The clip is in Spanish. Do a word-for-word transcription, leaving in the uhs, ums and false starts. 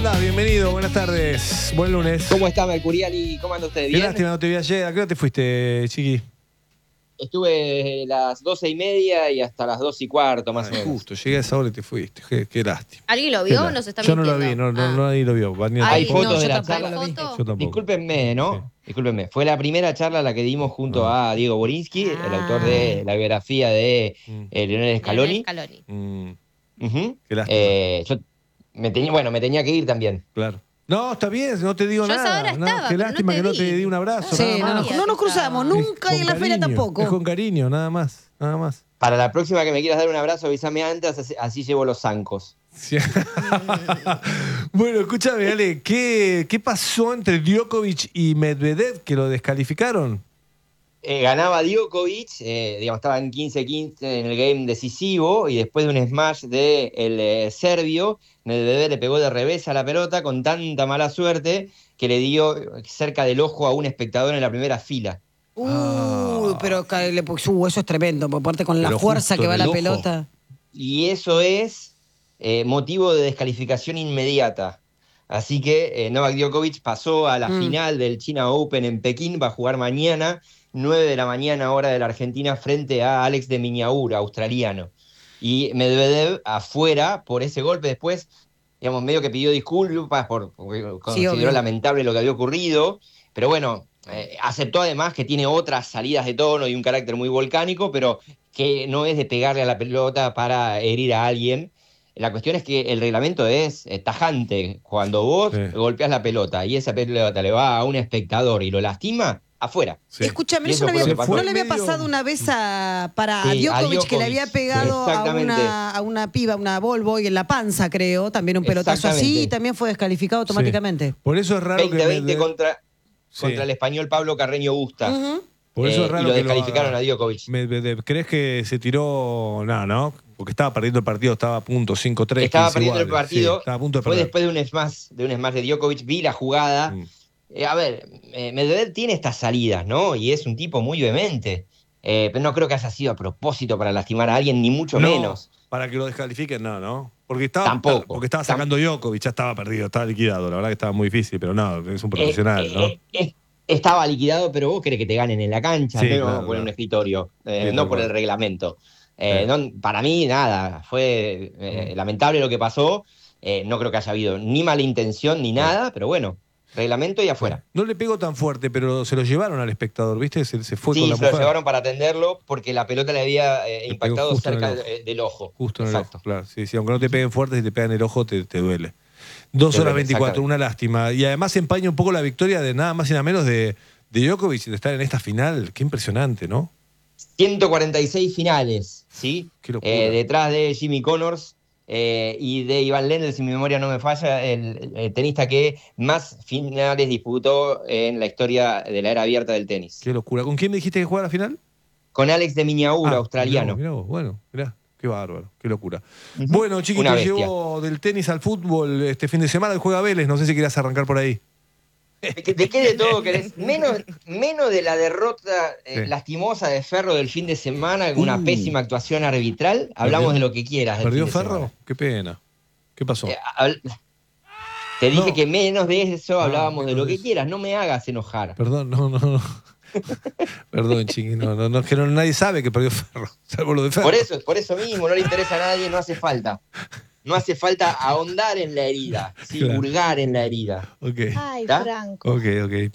andás? Bienvenido, buenas tardes. Buen lunes. ¿Cómo está Mercuriali? ¿Cómo anda usted? ¿Bien? Qué lástima, no te vi ayer. ¿A qué hora te fuiste, Chiqui? Estuve las doce y media y hasta las dos y cuarto, más Ay, o menos. Justo, llegué a esa hora y te fuiste. Qué, qué lástima. ¿Alguien lo Qué vio? lástima. Nos está Yo no mintiendo. lo vi, no, no, Ah. no nadie lo vio. Vanina Hay tampoco. fotos no, de yo la tampoco charla. lo vi. Yo tampoco. Discúlpenme, ¿no? Sí. Discúlpenme. Fue la primera charla la que dimos junto Ah. a Diego Borinsky, Ah. el autor de la biografía de Mm. eh, Lionel Scaloni. Lionel Scaloni. Mm, Ujú. Qué lástima. Eh, yo me tenía, bueno, me tenía que ir también. claro. No, está bien, no te digo Yo a esa nada. hora No, estaba, qué pero no lástima te que no vi. te di un abrazo. Sí, nada no, más. no, no nos cruzamos Es nunca y en la con feria cariño, tampoco. Es con cariño, nada más. Nada más. Para la próxima que me quieras dar un abrazo, avísame antes, así, así llevo los zancos. Sí. Bueno, escúchame, Ale, ¿qué, ¿qué pasó entre Djokovic y Medvedev que lo descalificaron? Eh, ganaba Djokovic, eh, digamos, estaba en quince quince en el game decisivo y después de un smash del de eh, serbio, Medvedev le pegó de revés a la pelota con tanta mala suerte que le dio cerca del ojo a un espectador en la primera fila. Uh, Ah. pero ca- le pu- uh, eso es tremendo, por parte con la Pero fuerza justo que en va el la ojo. pelota. Y eso es eh, motivo de descalificación inmediata. Así que eh, Novak Djokovic pasó a la Mm. final del China Open en Pekín, va a jugar mañana, nueve de la mañana hora de la Argentina, frente a Alex de Minaur, australiano. Y Medvedev afuera por ese golpe después, digamos, medio que pidió disculpas por, porque consideró obvio. lamentable lo que había ocurrido, pero bueno, eh, aceptó además que tiene otras salidas de tono y un carácter muy volcánico, pero que no es de pegarle a la pelota para herir a alguien. La cuestión es que el reglamento es eh, tajante. Cuando vos Sí. golpeás la pelota y esa pelota le va a un espectador y lo lastima, afuera. Sí. Escúchame, Y eso eso no, fue había- lo que pasó. ¿no le había Medio- pasado una vez a, para Sí, a Djokovic, Djokovic, que le había pegado sí, a, exactamente. una, a una piba, una Volvo, y en la panza, creo, también un pelotazo así, Exactamente. y también fue descalificado automáticamente. Por eso es raro veinte que veinte Medvedev- contra, Sí. contra el español Pablo Carreño Busta. Ujú. Por eso Eh, es raro y lo que descalificaron haga a Djokovic. Medvedev. ¿Crees que se tiró? No, no, porque estaba perdiendo el partido, estaba a punto cinco tres. Estaba quince perdiendo el iguales. partido. Sí, estaba a punto de Fue perder. después de un smash, de un smash de Djokovic, vi la jugada. Mm. Eh, a ver, eh, Medvedev tiene estas salidas, ¿no? Y es un tipo muy vehemente. Eh, pero no creo que haya sido a propósito para lastimar a alguien, ni mucho No, menos. para que lo descalifiquen, no, ¿no? Porque estaba, Tampoco. porque estaba Tam- sacando Djokovic, ya estaba perdido, estaba liquidado. La verdad que estaba muy difícil, pero no, es un profesional, Eh, ¿no? eh, eh, estaba liquidado, pero vos querés que te ganen en la cancha, Sí, no claro, por claro. un escritorio, eh, Sí, no tal por cual. el reglamento. Eh, Sí. no, para mí, nada, fue eh, Mm. lamentable lo que pasó. Eh, no creo que haya habido ni mala intención ni nada, pero bueno, reglamento y afuera. No le pegó tan fuerte, pero se lo llevaron al espectador, ¿viste? Se, se fue Sí, con la se lo mujer. llevaron para atenderlo porque la pelota le había eh, Le impactado pegó justo en cerca el ojo. de- del ojo. Justo en Exacto. el ojo, claro. Sí, sí, aunque no te peguen fuerte, si te pegan en el ojo, te, te duele. Dos Te horas duele, veinticuatro, exactamente. una lástima. Y además empaña un poco la victoria de nada más y nada menos de, de Djokovic de estar en esta final. Qué impresionante, ¿no? ciento cuarenta y seis finales, ¿sí? Qué locura. Eh, detrás de Jimmy Connors eh, y de Ivan Lendl, si mi memoria no me falla, el, el tenista que más finales disputó en la historia de la era abierta del tenis. Qué locura. ¿Con quién me dijiste que jugaba la final? Con Alex de Minaur, Ah, australiano. Mirá vos, mirá vos. Bueno, mirá, qué bárbaro, qué locura. Ujú. Bueno, Chiqui, Una te bestia. llevo del tenis al fútbol este fin de semana y juega Vélez. No sé si quieras arrancar por ahí. ¿De qué, de qué de todo querés? Menos, menos de la derrota eh, Sí. lastimosa de Ferro del fin de semana, con una Uh. pésima actuación arbitral. Hablamos ¿Perdió? de lo que quieras. del ¿Perdió fin de Ferro? semana. Qué pena. ¿Qué pasó? Eh, habl- Te dije No. que menos de eso Ah, hablábamos de menos lo de que eso. quieras. No me hagas enojar. Perdón, no, no, no. Perdón, Chiqui, no, no, no, es que no, nadie sabe que perdió Ferro, salvo lo de Ferro. Por eso, por eso mismo, no le interesa a nadie, no hace falta. No hace falta ahondar en la herida, ¿sí? Claro. Hurgar en la herida. Ok, Ay, ¿Está? Franco. ok, ok.